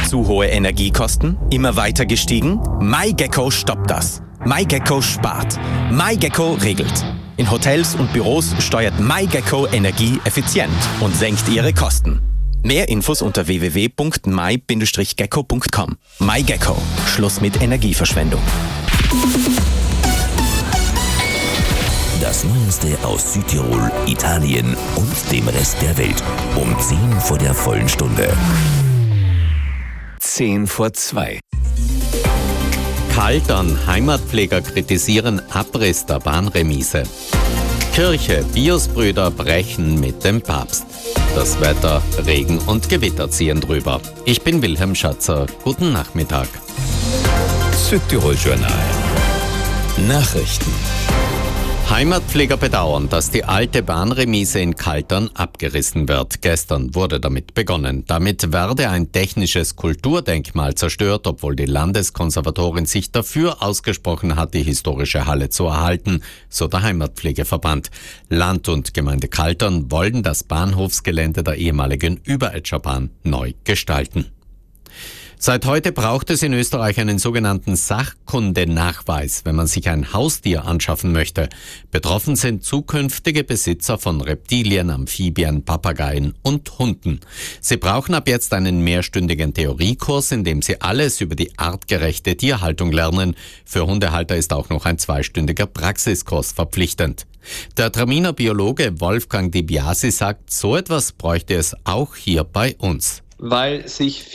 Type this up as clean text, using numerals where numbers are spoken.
Zu hohe Energiekosten? Immer weiter gestiegen? MyGecko stoppt das. MyGecko spart. MyGecko regelt. In Hotels und Büros steuert MyGecko Energie effizient und senkt ihre Kosten. Mehr Infos unter www.my-gecko.com. MyGecko. Schluss mit Energieverschwendung. Das Neueste aus Südtirol, Italien und dem Rest der Welt. Um 10 vor der vollen Stunde. 1:10 Kaltern. Heimatpfleger kritisieren Abriss der Bahnremise. Kirche. Biosbrüder brechen mit dem Papst. Das Wetter, Regen und Gewitter ziehen drüber. Ich bin Wilhelm Schatzer. Guten Nachmittag. Südtirol Journal. Nachrichten. Heimatpfleger bedauern, dass die alte Bahnremise in Kaltern abgerissen wird. Gestern wurde damit begonnen. Damit werde ein technisches Kulturdenkmal zerstört, obwohl die Landeskonservatorin sich dafür ausgesprochen hat, die historische Halle zu erhalten, so der Heimatpflegeverband. Land und Gemeinde Kaltern wollen das Bahnhofsgelände der ehemaligen Überetscherbahn neu gestalten. Seit heute braucht es in Österreich einen sogenannten Sachkundenachweis, wenn man sich ein Haustier anschaffen möchte. Betroffen sind zukünftige Besitzer von Reptilien, Amphibien, Papageien und Hunden. Sie brauchen ab jetzt einen mehrstündigen Theoriekurs, in dem sie alles über die artgerechte Tierhaltung lernen. Für Hundehalter ist auch noch ein 2-stündiger Praxiskurs verpflichtend. Der Traminer Biologe Wolfgang Di Biasi sagt, so etwas bräuchte es auch hier bei uns. Weil sich